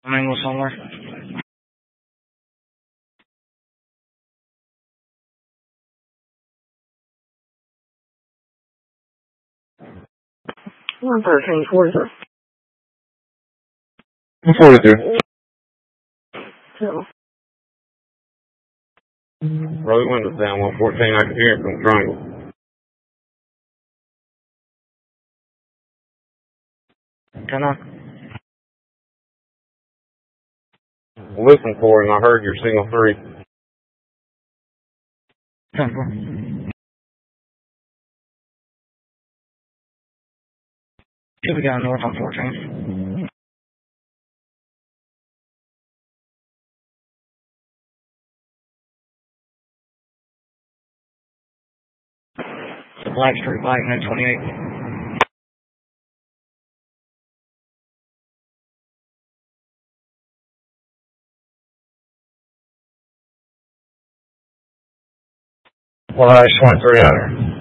Mingle somewhere. One 1343. 43. So. Roll the windows down, 114. I can hear it from the triangle. Turn on. Listen for him. I heard your signal 3. 10-4. Should be going north on 14. Black Street Light, no 28. Well, I just went 300.